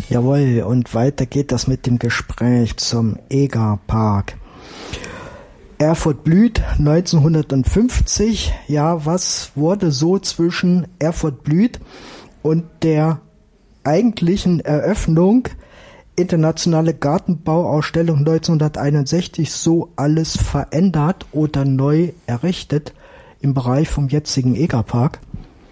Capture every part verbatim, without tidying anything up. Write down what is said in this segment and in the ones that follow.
Jawohl, und weiter geht das mit dem Gespräch zum Egerpark. Erfurt blüht neunzehnhundertfünfzig. Ja, was wurde so zwischen Erfurt blüht und der eigentlichen Eröffnung Internationale Gartenbauausstellung neunzehnhunderteinundsechzig so alles verändert oder neu errichtet im Bereich vom jetzigen Egerpark?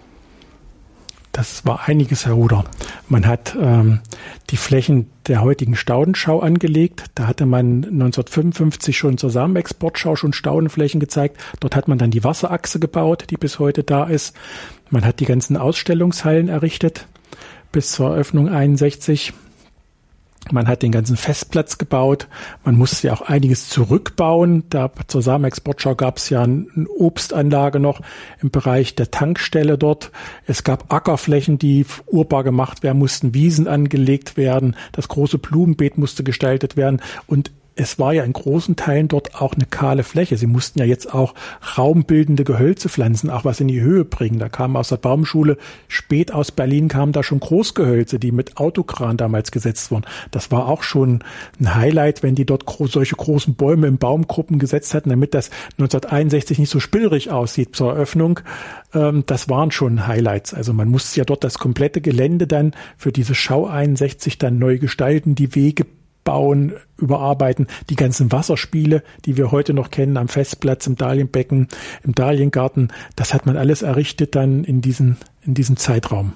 Das war einiges, Herr Ruder. Man hat ähm, die Flächen der heutigen Staudenschau angelegt. Da hatte man neunzehnhundertfünfundfünfzig schon zur Samenexportschau schon Staudenflächen gezeigt. Dort hat man dann die Wasserachse gebaut, die bis heute da ist. Man hat die ganzen Ausstellungshallen errichtet bis zur Eröffnung einundsechzig. Man hat den ganzen Festplatz gebaut. Man musste ja auch einiges zurückbauen. Da zur Samenexportschau gab es ja eine Obstanlage noch im Bereich der Tankstelle dort. Es gab Ackerflächen, die urbar gemacht werden mussten, Wiesen angelegt werden. Das große Blumenbeet musste gestaltet werden. Und es war ja in großen Teilen dort auch eine kahle Fläche. Sie mussten ja jetzt auch raumbildende Gehölze pflanzen, auch was in die Höhe bringen. Da kamen aus der Baumschule, spät aus Berlin kamen da schon Großgehölze, die mit Autokran damals gesetzt wurden. Das war auch schon ein Highlight, wenn die dort gro- solche großen Bäume in Baumgruppen gesetzt hatten, damit das neunzehnhunderteinundsechzig nicht so spillrig aussieht zur Eröffnung. Ähm, das waren schon Highlights. Also man musste ja dort das komplette Gelände dann für diese Schau einundsechzig dann neu gestalten, die Wege bauen, überarbeiten, die ganzen Wasserspiele, die wir heute noch kennen, am Festplatz, im Dahlienbecken, im Dahliengarten, das hat man alles errichtet dann in diesen, in diesem Zeitraum.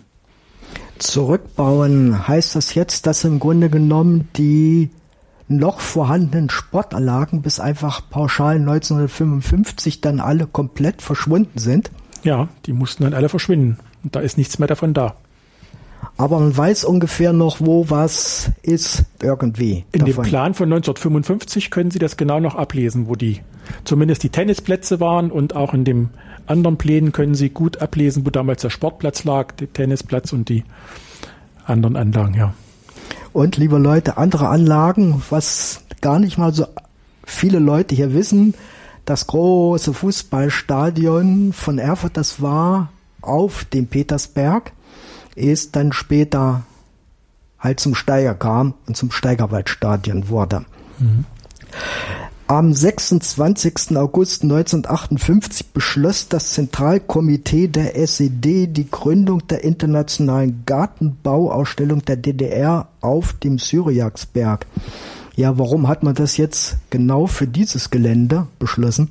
Zurückbauen, heißt das jetzt, dass im Grunde genommen die noch vorhandenen Sportanlagen bis einfach pauschal neunzehnhundertfünfundfünfzig dann alle komplett verschwunden sind? Ja, die mussten dann alle verschwinden und da ist nichts mehr davon da. Aber man weiß ungefähr noch, wo was ist irgendwie. In davon. dem Plan von neunzehnhundertfünfundfünfzig können Sie das genau noch ablesen, wo die zumindest die Tennisplätze waren, und auch in den anderen Plänen können Sie gut ablesen, wo damals der Sportplatz lag, der Tennisplatz und die anderen Anlagen, ja. Und liebe Leute, andere Anlagen, was gar nicht mal so viele Leute hier wissen, das große Fußballstadion von Erfurt, das war auf dem Petersberg, ist dann später halt zum Steiger kam und zum Steigerwaldstadion wurde. Mhm. Am sechsundzwanzigsten August neunzehnhundertachtundfünfzig beschloss das Zentralkomitee der S E D die Gründung der Internationalen Gartenbauausstellung der D D R auf dem Syriaksberg. Ja, warum hat man das jetzt genau für dieses Gelände beschlossen?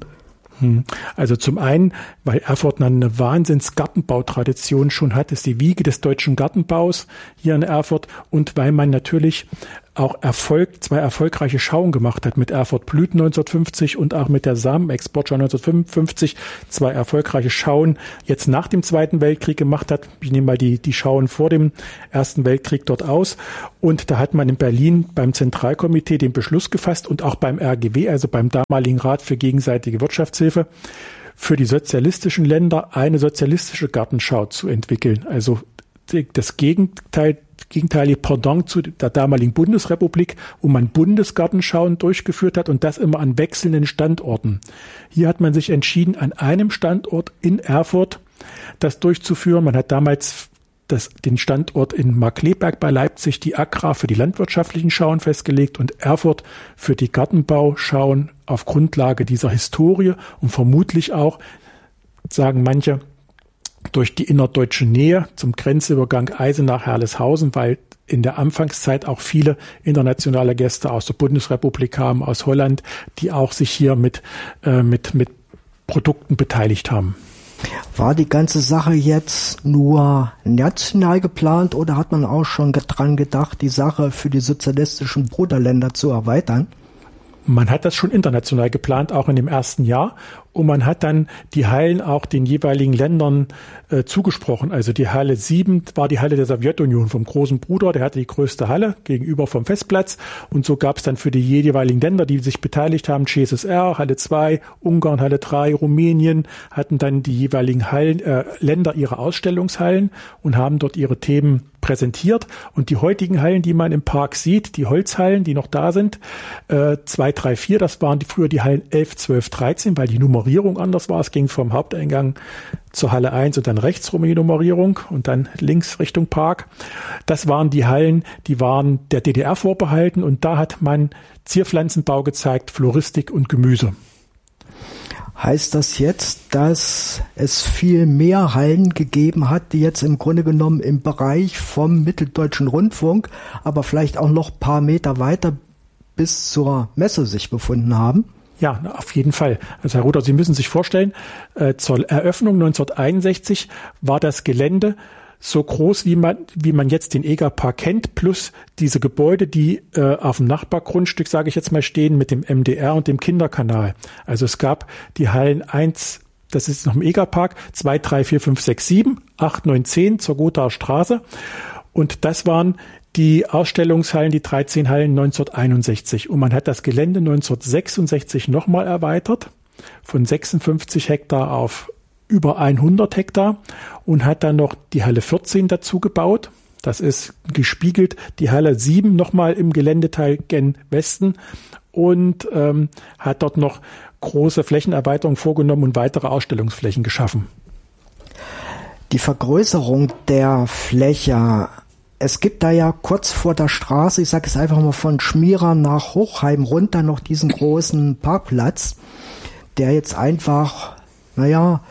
Also zum einen, weil Erfurt eine Wahnsinns-Gartenbautradition schon hat, ist die Wiege des deutschen Gartenbaus hier in Erfurt, und weil man natürlich auch Erfolg, zwei erfolgreiche Schauen gemacht hat mit Erfurt blüht neunzehnhundertfünfzig und auch mit der Samenexportschau neunzehnhundertfünfundfünfzig, zwei erfolgreiche Schauen jetzt nach dem Zweiten Weltkrieg gemacht hat. Ich nehme mal die, die Schauen vor dem Ersten Weltkrieg dort aus, und da hat man in Berlin beim Zentralkomitee den Beschluss gefasst und auch beim R G W, also beim damaligen Rat für gegenseitige Wirtschaftshilfe, für die sozialistischen Länder eine sozialistische Gartenschau zu entwickeln. Also das Gegenteil, gegenteilige Pendant zu der damaligen Bundesrepublik, wo man Bundesgartenschauen durchgeführt hat, und das immer an wechselnden Standorten. Hier hat man sich entschieden, an einem Standort in Erfurt das durchzuführen. Man hat damals das, den Standort in Markkleeberg bei Leipzig, die Agra für die landwirtschaftlichen Schauen festgelegt und Erfurt für die Gartenbauschauen auf Grundlage dieser Historie und vermutlich auch, sagen manche, durch die innerdeutsche Nähe zum Grenzübergang Eisenach-Herleshausen, weil in der Anfangszeit auch viele internationale Gäste aus der Bundesrepublik kamen, aus Holland, die auch sich hier mit, äh, mit, mit Produkten beteiligt haben. War die ganze Sache jetzt nur national geplant oder hat man auch schon dran gedacht, die Sache für die sozialistischen Bruderländer zu erweitern? Man hat das schon international geplant, auch in dem ersten Jahr. Und man hat dann die Hallen auch den jeweiligen Ländern äh, zugesprochen. Also die Halle sieben war die Halle der Sowjetunion vom großen Bruder. Der hatte die größte Halle gegenüber vom Festplatz. Und so gab es dann für die jeweiligen Länder, die sich beteiligt haben, C S S R, Halle zwei, Ungarn, Halle drei, Rumänien, hatten dann die jeweiligen Hallen, äh, Länder ihre Ausstellungshallen und haben dort ihre Themen präsentiert. Und die heutigen Hallen, die man im Park sieht, die Holzhallen, die noch da sind, äh, zwei, drei, vier, das waren die, früher die Hallen elf, zwölf, dreizehn, weil die Nummer Nummerierung anders war. Es ging vom Haupteingang zur Halle eins und dann rechts rum die Nummerierung und dann links Richtung Park. Das waren die Hallen, die waren der D D R vorbehalten und da hat man Zierpflanzenbau gezeigt, Floristik und Gemüse. Heißt das jetzt, dass es viel mehr Hallen gegeben hat, die jetzt im Grunde genommen im Bereich vom Mitteldeutschen Rundfunk, aber vielleicht auch noch ein paar Meter weiter bis zur Messe sich befunden haben? Ja, auf jeden Fall. Also Herr Rudert, Sie müssen sich vorstellen, äh, zur Eröffnung neunzehnhunderteinundsechzig war das Gelände so groß, wie man wie man jetzt den Egerpark kennt, plus diese Gebäude, die äh, auf dem Nachbargrundstück, sage ich jetzt mal, stehen mit dem M D R und dem Kinderkanal. Also es gab die Hallen eins, das ist noch im Egerpark, zwei, drei, vier, fünf, sechs, sieben, acht, neun, zehn zur Gothaer Straße. Und das waren die Ausstellungshallen, die dreizehn Hallen neunzehnhunderteinundsechzig. Und man hat das Gelände neunzehnhundertsechsundsechzig nochmal erweitert, von sechsundfünfzig Hektar auf über hundert Hektar und hat dann noch die Halle vierzehn dazu gebaut. Das ist gespiegelt die Halle sieben nochmal im Geländeteil gen Westen und ähm, hat dort noch große Flächenerweiterungen vorgenommen und weitere Ausstellungsflächen geschaffen. Die Vergrößerung der Fläche, es gibt da ja kurz vor der Straße, ich sage es einfach mal von Schmierer nach Hochheim runter, noch diesen großen Parkplatz, der jetzt einfach, naja,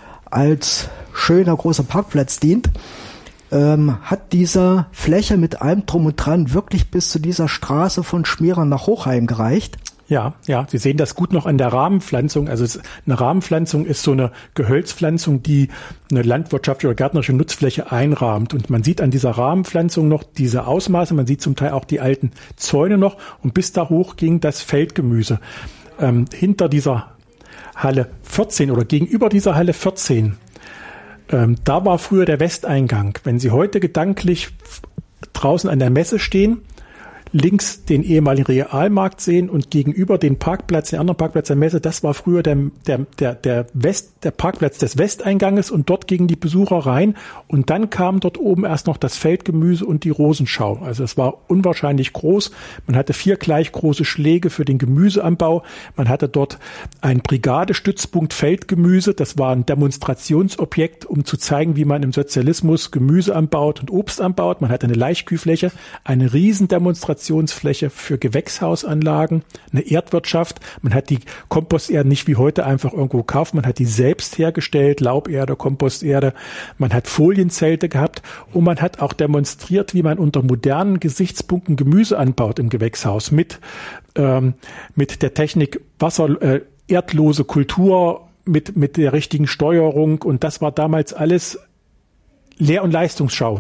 als schöner großer Parkplatz dient, ähm, hat diese Fläche mit allem Drum und Dran wirklich bis zu dieser Straße von Schmierer nach Hochheim gereicht? Ja, ja, Sie sehen das gut noch an der Rahmenpflanzung. Also es, eine Rahmenpflanzung ist so eine Gehölzpflanzung, die eine landwirtschaftliche oder gärtnerische Nutzfläche einrahmt. Und man sieht an dieser Rahmenpflanzung noch diese Ausmaße, man sieht zum Teil auch die alten Zäune noch. Und bis da hoch ging das Feldgemüse. Ähm, hinter dieser Halle vierzehn oder gegenüber dieser Halle vierzehn, ähm, da war früher der Westeingang. Wenn Sie heute gedanklich draußen an der Messe stehen, links den ehemaligen Realmarkt sehen und gegenüber den Parkplatz, den anderen Parkplatz der Messe, das war früher der, der, der, der West, der Parkplatz des Westeinganges und dort gingen die Besucher rein und dann kam dort oben erst noch das Feldgemüse und die Rosenschau. Also es war unwahrscheinlich groß. Man hatte vier gleich große Schläge für den Gemüseanbau. Man hatte dort einen Brigadestützpunkt Feldgemüse. Das war ein Demonstrationsobjekt, um zu zeigen, wie man im Sozialismus Gemüse anbaut und Obst anbaut. Man hatte eine Laichkühlfläche, eine Riesendemonstration für Gewächshausanlagen, eine Erdwirtschaft. Man hat die Komposterde nicht wie heute einfach irgendwo gekauft, man hat die selbst hergestellt, Lauberde, Komposterde. Man hat Folienzelte gehabt und man hat auch demonstriert, wie man unter modernen Gesichtspunkten Gemüse anbaut im Gewächshaus mit, ähm, mit der Technik Wasser, äh, erdlose Kultur, mit, mit der richtigen Steuerung und das war damals alles Lehr- und Leistungsschau.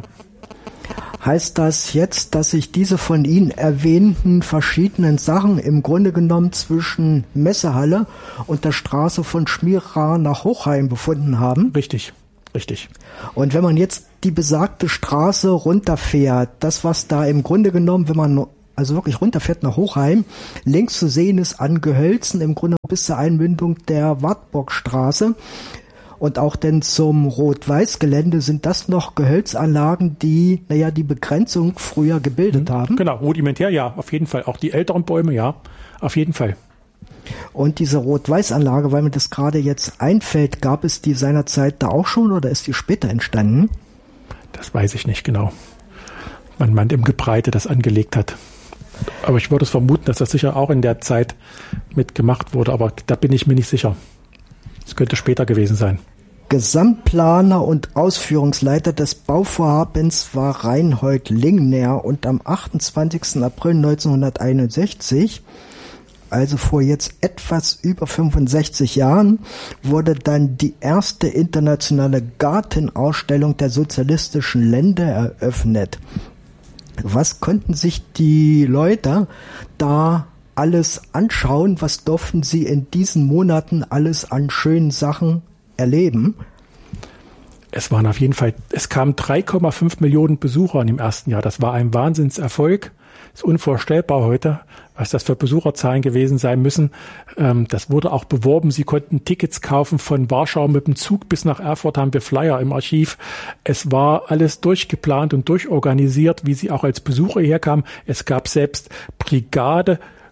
Heißt das jetzt, dass sich diese von Ihnen erwähnten verschiedenen Sachen im Grunde genommen zwischen Messehalle und der Straße von Schmierer nach Hochheim befunden haben? Richtig, richtig. Und wenn man jetzt die besagte Straße runterfährt, das was da im Grunde genommen, wenn man also wirklich runterfährt nach Hochheim, links zu sehen ist an Gehölzen, im Grunde bis zur Einmündung der Wartburgstraße, und auch denn zum Rot-Weiß-Gelände sind das noch Gehölzanlagen, die, naja, die Begrenzung früher gebildet mhm. haben. Genau, rudimentär, ja, auf jeden Fall. Auch die älteren Bäume, ja, auf jeden Fall. Und diese Rot-Weiß-Anlage, weil mir das gerade jetzt einfällt, gab es die seinerzeit da auch schon oder ist die später entstanden? Das weiß ich nicht genau. Wann man im Gebreite das angelegt hat. Aber ich würde es vermuten, dass das sicher auch in der Zeit mitgemacht wurde, aber da bin ich mir nicht sicher. Es könnte später gewesen sein. Gesamtplaner und Ausführungsleiter des Bauvorhabens war Reinhold Lingner und am achtundzwanzigsten April neunzehnhunderteinundsechzig, also vor jetzt etwas über fünfundsechzig Jahren, wurde dann die erste internationale Gartenausstellung der sozialistischen Länder eröffnet. Was konnten sich die Leute da alles anschauen? Was durften sie in diesen Monaten alles an schönen Sachen erleben? Es waren auf jeden Fall, es kamen drei Komma fünf Millionen Besucher im ersten Jahr. Das war ein Wahnsinnserfolg. Das ist unvorstellbar heute, was das für Besucherzahlen gewesen sein müssen. Das wurde auch beworben. Sie konnten Tickets kaufen von Warschau mit dem Zug bis nach Erfurt, haben wir Flyer im Archiv. Es war alles durchgeplant und durchorganisiert, wie sie auch als Besucher herkamen. Es gab selbst Brigade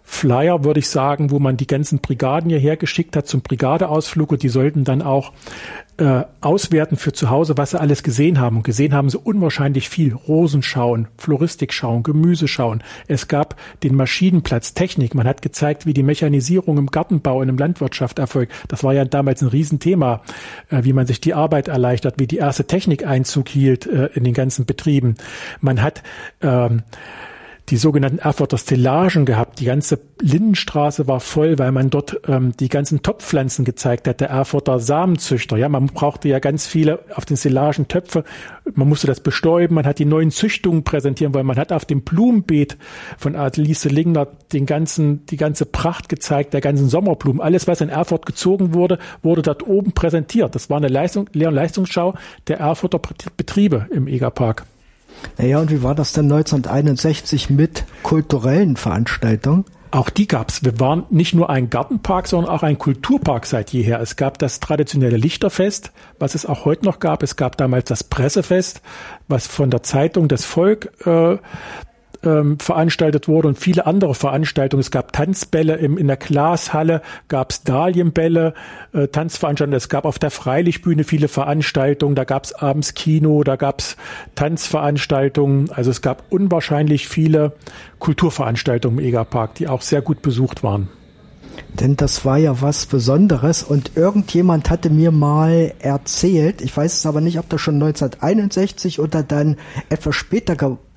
Flyer, würde ich sagen, wo man die ganzen Brigaden hierher geschickt hat zum Brigadeausflug und die sollten dann auch äh, auswerten für zu Hause, was sie alles gesehen haben. Und gesehen haben sie unwahrscheinlich viel. Rosen schauen, Floristik schauen, Gemüse schauen. Es gab den Maschinenplatz, Technik. Man hat gezeigt, wie die Mechanisierung im Gartenbau und in der Landwirtschaft erfolgt. Das war ja damals ein Riesenthema, äh, wie man sich die Arbeit erleichtert, wie die erste Technik Einzug hielt äh, in den ganzen Betrieben. Man hat ähm, die sogenannten Erfurter Stellagen gehabt. Die ganze Lindenstraße war voll, weil man dort ähm, die ganzen Topfpflanzen gezeigt hat, der Erfurter Samenzüchter. Ja, man brauchte ja ganz viele auf den Stellagen Töpfe. Man musste das bestäuben. Man hat die neuen Züchtungen präsentieren wollen. Man hat auf dem Blumenbeet von Adelice Lingner den ganzen, die ganze Pracht gezeigt, der ganzen Sommerblumen. Alles, was in Erfurt gezogen wurde, wurde dort oben präsentiert. Das war eine Leistung, Lehr- und Leistungsschau der Erfurter Betriebe im Egerpark. Naja, und wie war das denn neunzehnhunderteinundsechzig mit kulturellen Veranstaltungen? Auch die gab's. Wir waren nicht nur ein Gartenpark, sondern auch ein Kulturpark seit jeher. Es gab das traditionelle Lichterfest, was es auch heute noch gab. Es gab damals das Pressefest, was von der Zeitung Das Volk äh, ähm, veranstaltet wurde und viele andere Veranstaltungen. Es gab Tanzbälle im, in der Glashalle, gab es Dahlienbälle, äh, Tanzveranstaltungen. Es gab auf der Freilichtbühne viele Veranstaltungen. Da gab es abends Kino, da gab es Tanzveranstaltungen. Also es gab unwahrscheinlich viele Kulturveranstaltungen im Egerpark, die auch sehr gut besucht waren. Denn das war ja was Besonderes und irgendjemand hatte mir mal erzählt, ich weiß es aber nicht, ob das schon neunzehnhunderteinundsechzig oder dann etwas später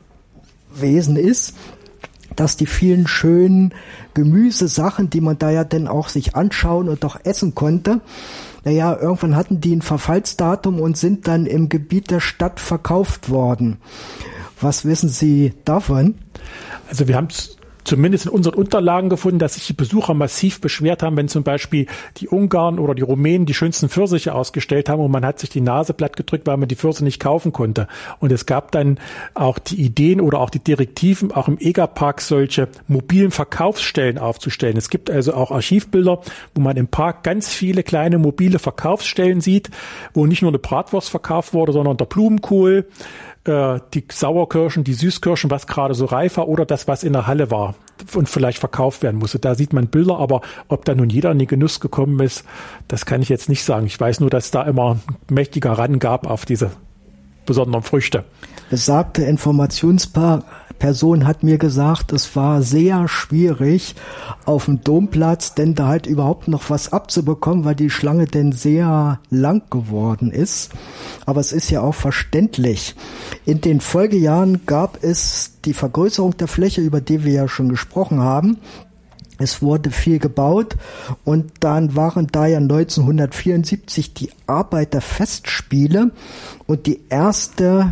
gewesen ist, dass die vielen schönen Gemüsesachen, die man da ja dann auch sich anschauen und auch essen konnte, naja, irgendwann hatten die ein Verfallsdatum und sind dann im Gebiet der Stadt verkauft worden. Was wissen Sie davon? Also wir haben es zumindest in unseren Unterlagen gefunden, dass sich die Besucher massiv beschwert haben, wenn zum Beispiel die Ungarn oder die Rumänen die schönsten Pfirsiche ausgestellt haben und man hat sich die Nase platt gedrückt, weil man die Pfirsiche nicht kaufen konnte. Und es gab dann auch die Ideen oder auch die Direktiven, auch im Egerpark solche mobilen Verkaufsstellen aufzustellen. Es gibt also auch Archivbilder, wo man im Park ganz viele kleine mobile Verkaufsstellen sieht, wo nicht nur eine Bratwurst verkauft wurde, sondern der Blumenkohl, die Sauerkirschen, die Süßkirschen, was gerade so reif war oder das, was in der Halle war und vielleicht verkauft werden musste. Da sieht man Bilder, aber ob da nun jeder in den Genuss gekommen ist, das kann ich jetzt nicht sagen. Ich weiß nur, dass da immer ein mächtiger Ran gab auf diese besonderen Früchte. Besagte Informationsperson hat mir gesagt, es war sehr schwierig auf dem Domplatz, denn da halt überhaupt noch was abzubekommen, weil die Schlange denn sehr lang geworden ist. Aber es ist ja auch verständlich. In den Folgejahren gab es die Vergrößerung der Fläche, über die wir ja schon gesprochen haben. Es wurde viel gebaut und dann waren da ja neunzehnhundertvierundsiebzig die Arbeiterfestspiele und die erste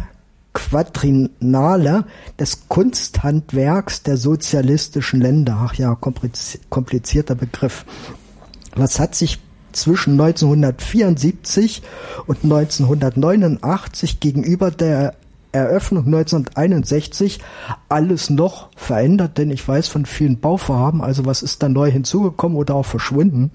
Quadriennale des Kunsthandwerks der sozialistischen Länder. Ach ja, komplizierter Begriff. Was hat sich zwischen neunzehnhundertvierundsiebzig und neunzehnhundertneunundachtzig gegenüber der Eröffnung neunzehnhunderteinundsechzig alles noch verändert? Denn ich weiß von vielen Bauvorhaben, also was ist da neu hinzugekommen oder auch verschwunden?